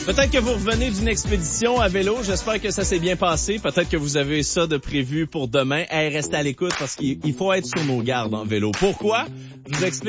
Peut-être que vous revenez d'une expédition à vélo. J'espère que ça s'est bien passé. Peut-être que vous avez ça de prévu pour demain. Restez à l'écoute parce qu'il faut être sur nos gardes en vélo. Pourquoi? Je vous explique.